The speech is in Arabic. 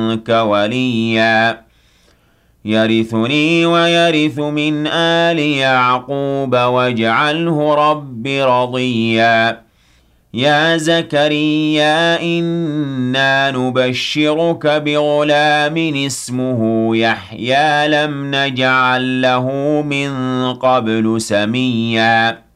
منك وليا يرثني ويرث من آل يعقوب واجعله رب رضيا يا زكريا إنا نبشرك بغلام اسمه يحيى لم نجعل له من قبل سميا